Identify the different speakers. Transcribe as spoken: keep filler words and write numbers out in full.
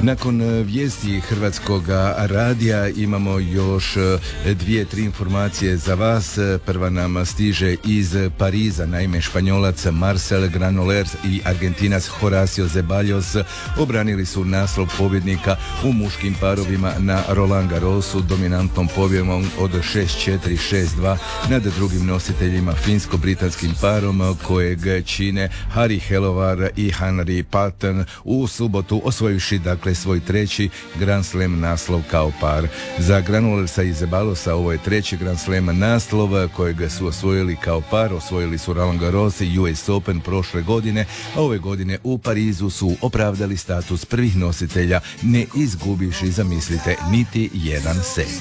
Speaker 1: Nakon vijesti Hrvatskog radija imamo još dvije, tri informacije za vas. Prva nam stiže iz Pariza. Naime, Španjolac Marcel Granollers i Argentinac Horacio Zeballos obranili su naslov pobjednika u muškim parovima na Roland Garrosu dominantnom pobjedom od šest četiri, šest dva nad drugim nositeljima finsko-britanskim parom kojeg čine Harry Helovar i Henry Patton u subotu osvojivši dakle svoj treći Grand Slam naslov kao par. Za Granollersa i Zeballosa ovo je treći Grand Slam naslov kojeg su osvojili kao par. Osvojili su Roland Garros i U S Open prošle godine, a ove godine u Parizu su opravdali status prvih nositelja ne izgubivši, zamislite, niti jedan set.